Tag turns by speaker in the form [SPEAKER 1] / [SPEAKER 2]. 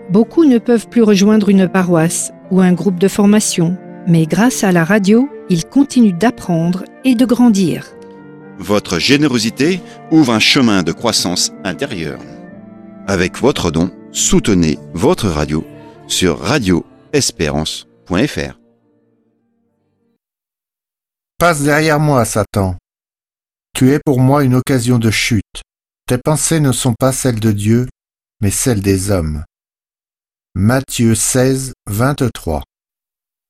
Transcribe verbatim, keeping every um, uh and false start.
[SPEAKER 1] Beaucoup ne peuvent plus rejoindre une paroisse ou un groupe de formation, mais grâce à la radio, ils continuent d'apprendre et de grandir.
[SPEAKER 2] Votre générosité ouvre un chemin de croissance intérieure. Avec votre don, soutenez votre radio sur radio espérance point f r.
[SPEAKER 3] Passe derrière moi, Satan. Tu es pour moi une occasion de chute. Tes pensées ne sont pas celles de Dieu, mais celles des hommes. Matthieu seize, vingt-trois.